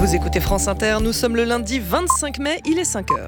Vous écoutez France Inter, nous sommes le lundi 25 mai, il est 5h.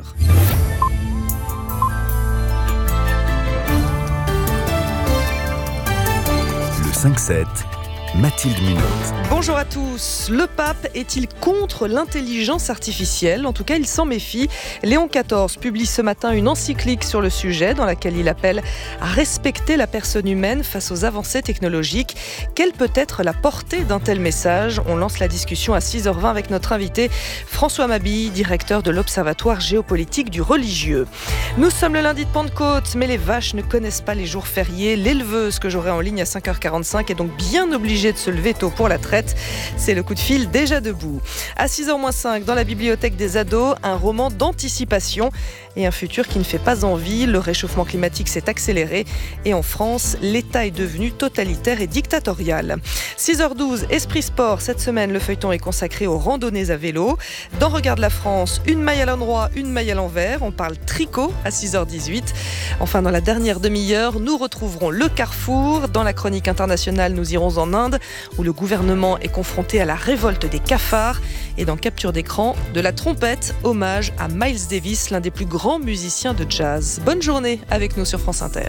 Le 5-7, Mathilde Munoz. Bonjour à tous. Le pape est-il contre l'intelligence artificielle ? En tout cas, il s'en méfie. Léon XIV publie ce matin une encyclique sur le sujet dans laquelle il appelle à respecter la personne humaine face aux avancées technologiques. Quelle peut être la portée d'un tel message ? On lance la discussion à 6h20 avec notre invité François Mabille, directeur de l'Observatoire géopolitique du religieux. Nous sommes le lundi de Pentecôte, mais les vaches ne connaissent pas les jours fériés. L'éleveuse que j'aurai en ligne à 5h45 est donc bien obligée de se lever tôt pour la traite. C'est le coup de fil déjà debout. À 6h-5, dans la bibliothèque des ados, un roman d'anticipation et un futur qui ne fait pas envie. Le réchauffement climatique s'est accéléré et en France, l'État est devenu totalitaire et dictatorial. 6h12, Esprit Sport. Cette semaine, le feuilleton est consacré aux randonnées à vélo. Dans Regarde la France, une maille à l'endroit, une maille à l'envers. On parle tricot à 6h18. Enfin, dans la dernière demi-heure, nous retrouverons le Carrefour. Dans la chronique internationale, nous irons en Inde, où le gouvernement est confronté à la révolte des cafards. Et dans Capture d'écran, de la trompette, hommage à Miles Davis, l'un des plus grands musiciens de jazz. Bonne journée avec nous sur France Inter.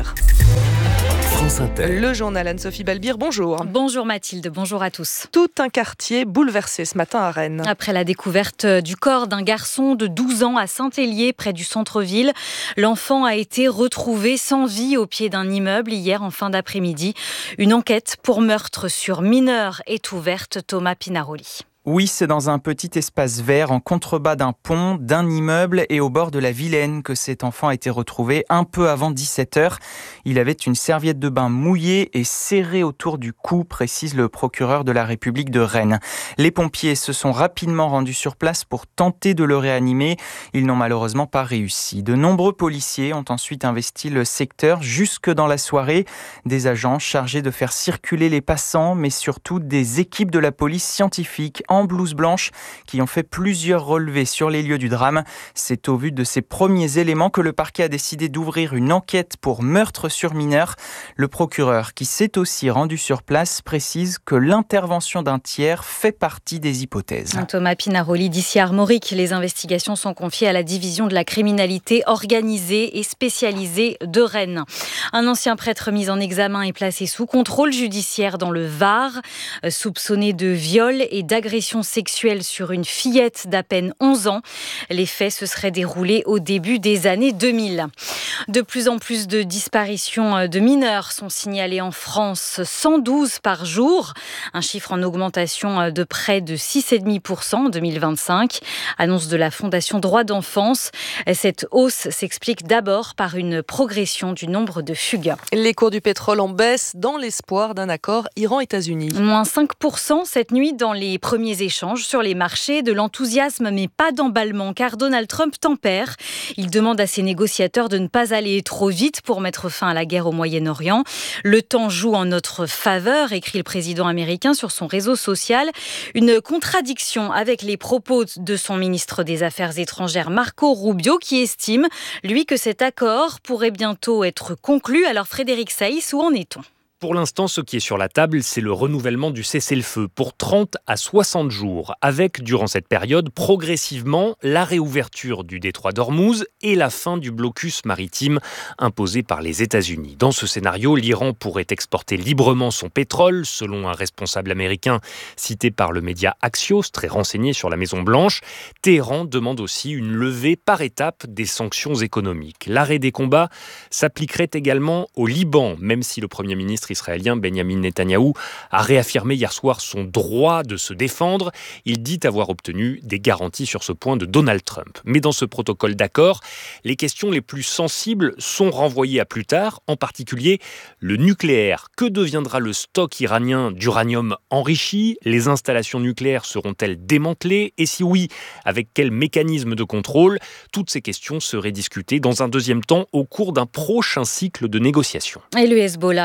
France Inter. Le journal Anne-Sophie Balbir, bonjour. Bonjour Mathilde, bonjour à tous. Tout un quartier bouleversé ce matin à Rennes. Après la découverte du corps d'un garçon de 12 ans à Saint-Hélier, près du centre-ville, l'enfant a été retrouvé sans vie au pied d'un immeuble hier en fin d'après-midi. Une enquête pour meurtre sur mineur est ouverte, Thomas Pinaroli. Oui, c'est dans un petit espace vert en contrebas d'un pont, d'un immeuble et au bord de la Vilaine que cet enfant a été retrouvé un peu avant 17h. Il avait une serviette de bain mouillée et serrée autour du cou, précise le procureur de la République de Rennes. Les pompiers se sont rapidement rendus sur place pour tenter de le réanimer. Ils n'ont malheureusement pas réussi. De nombreux policiers ont ensuite investi le secteur jusque dans la soirée. Des agents chargés de faire circuler les passants, mais surtout des équipes de la police scientifique en blouse blanche qui ont fait plusieurs relevés sur les lieux du drame. C'est au vu de ces premiers éléments que le parquet a décidé d'ouvrir une enquête pour meurtre sur mineur. Le procureur, qui s'est aussi rendu sur place, précise que l'intervention d'un tiers fait partie des hypothèses. Thomas Pinaroli, d'ici Armorique, les investigations sont confiées à la division de la criminalité organisée et spécialisée de Rennes. Un ancien prêtre mis en examen est placé sous contrôle judiciaire dans le Var, soupçonné de viol et d'agression sexuelle sur une fillette d'à peine 11 ans. Les faits se seraient déroulés au début des années 2000. De plus en plus de disparitions de mineurs sont signalées en France, 112 par jour, un chiffre en augmentation de près de 6,5% en 2025, annonce de la Fondation Droits d'enfance. Cette hausse s'explique d'abord par une progression du nombre de fugues. Les cours du pétrole en baisse dans l'espoir d'un accord Iran-États-Unis. Moins 5% cette nuit dans les premiers échanges sur les marchés, de l'enthousiasme mais pas d'emballement car Donald Trump tempère. Il demande à ses négociateurs de ne pas aller trop vite pour mettre fin à la guerre au Moyen-Orient. Le temps joue en notre faveur, écrit le président américain sur son réseau social. Une contradiction avec les propos de son ministre des Affaires étrangères Marco Rubio qui estime, lui, que cet accord pourrait bientôt être conclu. Alors Frédéric Saïs, où en est-on ? Pour l'instant, ce qui est sur la table, c'est le renouvellement du cessez-le-feu pour 30 à 60 jours, avec, durant cette période, progressivement, la réouverture du détroit d'Ormuz et la fin du blocus maritime imposé par les États-Unis. Dans ce scénario, l'Iran pourrait exporter librement son pétrole, selon un responsable américain cité par le média Axios, très renseigné sur la Maison-Blanche. Téhéran demande aussi une levée par étapes des sanctions économiques. L'arrêt des combats s'appliquerait également au Liban, même si le Premier ministre israélien Benyamin Netanyahou a réaffirmé hier soir son droit de se défendre. Il dit avoir obtenu des garanties sur ce point de Donald Trump. Mais dans ce protocole d'accord, les questions les plus sensibles sont renvoyées à plus tard, en particulier le nucléaire. Que deviendra le stock iranien d'uranium enrichi ? Les installations nucléaires seront-elles démantelées ? Et si oui, avec quel mécanisme de contrôle ? Toutes ces questions seraient discutées dans un deuxième temps au cours d'un prochain cycle de négociations. Et le Hezbollah espère que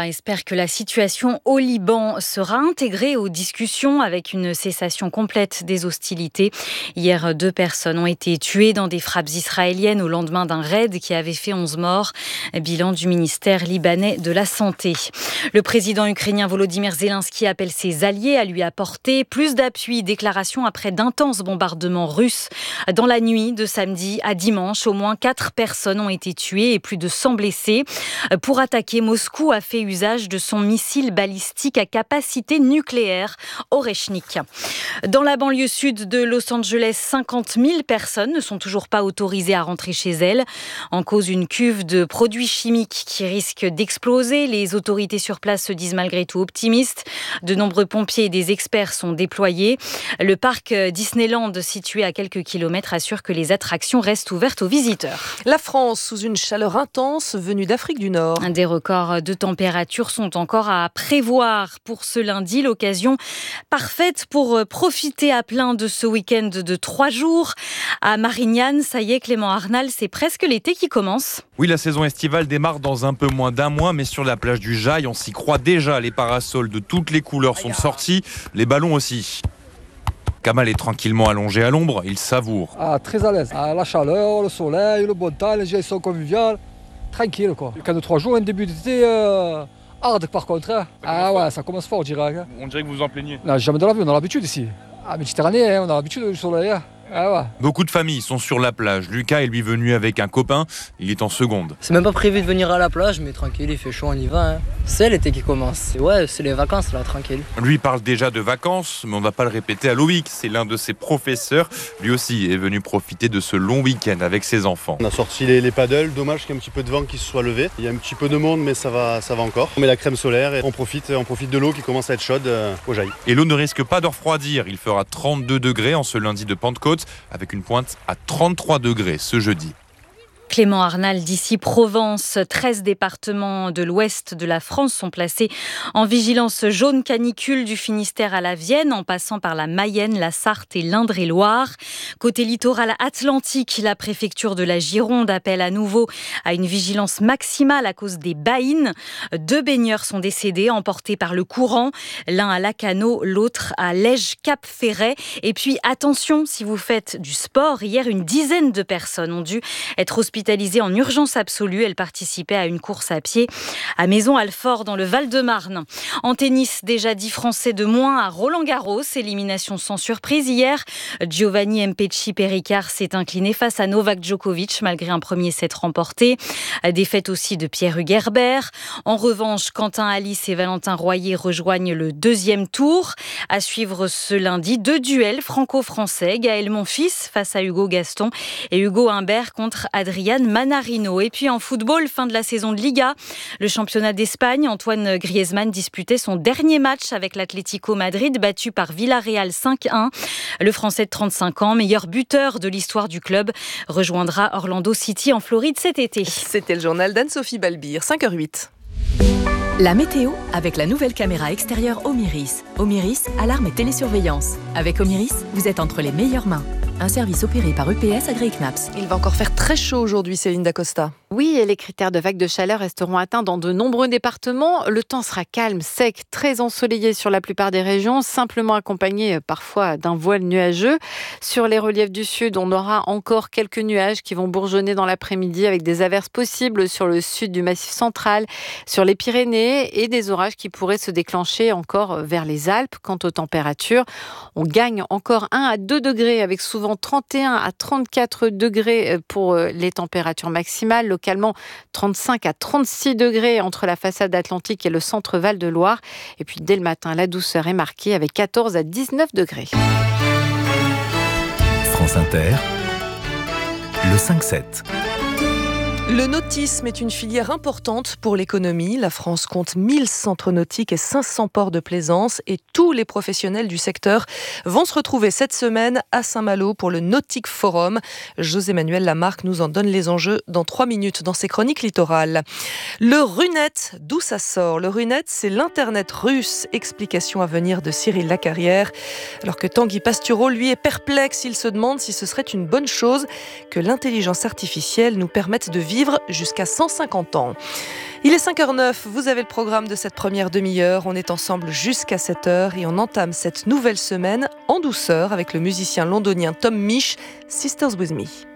que la situation au Liban sera intégrée aux discussions avec une cessation complète des hostilités. Hier, 2 personnes ont été tuées dans des frappes israéliennes au lendemain d'un raid qui avait fait 11 morts. Bilan du ministère libanais de la Santé. Le président ukrainien Volodymyr Zelensky appelle ses alliés à lui apporter plus d'appui. Déclaration après d'intenses bombardements russes. Dans la nuit de samedi à dimanche, au moins 4 personnes ont été tuées et plus de 100 blessés. Pour attaquer, Moscou a fait usage de son missile balistique à capacité nucléaire, Oreshnik. Dans la banlieue sud de Los Angeles, 50 000 personnes ne sont toujours pas autorisées à rentrer chez elles. En cause, une cuve de produits chimiques qui risque d'exploser. Les autorités sur place se disent malgré tout optimistes. De nombreux pompiers et des experts sont déployés. Le parc Disneyland, situé à quelques kilomètres, assure que les attractions restent ouvertes aux visiteurs. La France, sous une chaleur intense venue d'Afrique du Nord. Des records de température sont encore à prévoir pour ce lundi. L'occasion parfaite pour profiter à plein de ce week-end de 3 jours. À Marignane, ça y est, Clément Arnal, c'est presque l'été qui commence. Oui, la saison estivale démarre dans un peu moins d'1 mois, mais sur la plage du Jail, on s'y croit déjà. Les parasols de toutes les couleurs sont sortis, les ballons aussi. Kamal est tranquillement allongé à l'ombre, il savoure. Très à l'aise. La chaleur, le soleil, le bon temps, les gens sont conviviales. Tranquille quoi. Le cas de 3 jours, un début d'été hard par contre. Ouais, ça commence fort, on dirait. On dirait que vous vous en plaignez. Non, jamais de la vie, on a l'habitude ici. Méditerranée, on a l'habitude du soleil. Ouais. Beaucoup de familles sont sur la plage. Lucas est lui venu avec un copain, il est en seconde. C'est même pas prévu de venir à la plage, mais tranquille, il fait chaud, on y va. C'est l'été qui commence. Ouais, c'est les vacances là, tranquille. Lui parle déjà de vacances, mais on ne va pas le répéter à Loïc. C'est l'un de ses professeurs. Lui aussi est venu profiter de ce long week-end avec ses enfants. On a sorti les paddles, dommage qu'il y ait un petit peu de vent qui se soit levé. Il y a un petit peu de monde, mais ça va encore. On met la crème solaire et on profite de l'eau qui commence à être chaude au Jail. Et l'eau ne risque pas de refroidir. Il fera 32 degrés en ce lundi de Pentecôte, avec une pointe à 33 degrés ce jeudi. Clément Arnal d'ici Provence. 13 départements de l'ouest de la France sont placés en vigilance jaune canicule du Finistère à la Vienne, en passant par la Mayenne, la Sarthe et l'Indre-et-Loire. Côté littoral atlantique, la préfecture de la Gironde appelle à nouveau à une vigilance maximale à cause des baïnes. 2 baigneurs sont décédés, emportés par le courant. L'un à Lacanau, l'autre à Lège-Cap-Ferret. Et puis attention, si vous faites du sport, hier une dizaine de personnes ont dû être hospitalisées en urgence absolue. Elle participait à une course à pied à Maison-Alfort dans le Val-de-Marne. En tennis, déjà 10 Français de moins à Roland-Garros. Élimination sans surprise hier. Giovanni Mpetshi Perricard s'est incliné face à Novak Djokovic malgré un premier set remporté. Défaite aussi de Pierre-Hugues Herbert. En revanche, Quentin Alice et Valentin Royer rejoignent le 2e tour. À suivre ce lundi, 2 duels franco-français. Gaël Monfils face à Hugo Gaston et Hugo Humbert contre Adrian Manarino. Et puis en football, fin de la saison de Liga. Le championnat d'Espagne, Antoine Griezmann disputait son dernier match avec l'Atlético Madrid, battu par Villarreal 5-1. Le Français de 35 ans, meilleur buteur de l'histoire du club, rejoindra Orlando City en Floride cet été. C'était le journal d'Anne-Sophie Balbir, 5h08. La météo avec la nouvelle caméra extérieure Omiris. Omiris, alarme et télésurveillance. Avec Omiris, vous êtes entre les meilleures mains. Un service opéré par EPS agréé CNAPS. Il va encore faire très chaud aujourd'hui, Céline Dacosta. Oui, et les critères de vagues de chaleur resteront atteints dans de nombreux départements. Le temps sera calme, sec, très ensoleillé sur la plupart des régions, simplement accompagné parfois d'un voile nuageux. Sur les reliefs du sud, on aura encore quelques nuages qui vont bourgeonner dans l'après-midi avec des averses possibles sur le sud du Massif central, sur les Pyrénées et des orages qui pourraient se déclencher encore vers les Alpes. Quant aux températures, on gagne encore 1 à 2 degrés avec souvent 31 à 34 degrés pour les températures maximales. Localement, 35 à 36 degrés entre la façade atlantique et le centre Val-de-Loire. Et puis dès le matin, la douceur est marquée avec 14 à 19 degrés. France Inter, le 5-7. Le nautisme est une filière importante pour l'économie. La France compte 1000 centres nautiques et 500 ports de plaisance. Et tous les professionnels du secteur vont se retrouver cette semaine à Saint-Malo pour le Nautic Forum. José-Manuel Lamarque nous en donne les enjeux dans 3 minutes dans ses chroniques littorales. Le Runet, d'où ça sort ? Le Runet, c'est l'Internet russe. Explication à venir de Cyril Lacarrière. Alors que Tanguy Pastureau, lui, est perplexe. Il se demande si ce serait une bonne chose que l'intelligence artificielle nous permette de vivre vivre jusqu'à 150 ans. Il est 5h09, vous avez le programme de cette première demi-heure. On est ensemble jusqu'à 7h et on entame cette nouvelle semaine en douceur avec le musicien londonien Tom Misch, Sisters With Me.